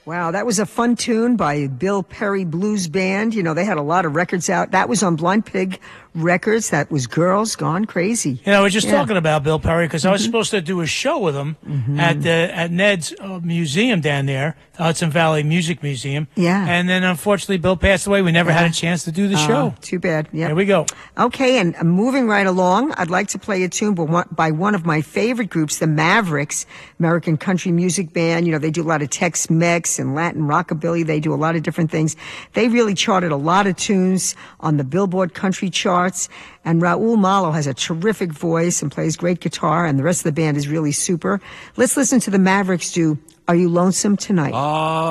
Wow, that was a fun tune by Bill Perry Blues Band. You know, they had a lot of records out. That was on Blind Pig Records. That was Girls Gone Crazy. You know, we're just talking about Bill Perry because I was supposed to do a show with him at Ned's museum down there, the Hudson Valley Music Museum. Yeah. And then, unfortunately, Bill passed away. We never had a chance to do the show. Too bad. Yeah. Here we go. Okay, and moving right along, I'd like to play a tune by one of my favorite groups, the Mavericks, American country music band. You know, they do a lot of Tex-Mex and Latin rockabilly. They do a lot of different things. They really charted a lot of tunes on the Billboard country charts. And Raul Malo has a terrific voice and plays great guitar, and the rest of the band is really super. Let's listen to the Mavericks do Are You Lonesome Tonight?